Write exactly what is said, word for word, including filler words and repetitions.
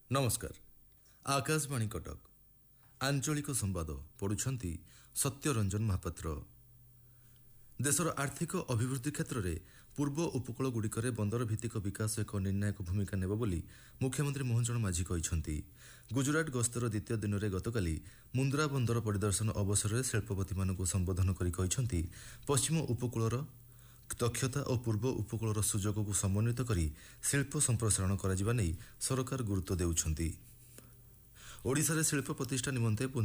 नमस्कार आकाशवाणी कटक आंचलिक संवाद पढ़ुछंती सत्यरंजन महापात्र। देशर आर्थिक अभिवृद्धि क्षेत्र में पूर्व उपकूल गुड़िकर बंदर भित्तिक विकास एक निर्णायक भूमिका नेब बोली मुख्यमंत्री मोहन चरण माझी कहिसंती। गुजरात गस्तर द्वितीय दिन में गतकाली मुंद्रा बंदर परिदर्शन अवसर में शिल्पपति मानक संबोधन करि कहिसंती पश्चिम उपकूलर दक्षता और पूर्व उपकूलर सुजोग को समन्वित करी शिल्प संप्रसारण करा सरकार गुरुत्व देउछंती। ओडिशा रे शिल्प प्रतिष्ठा निमंते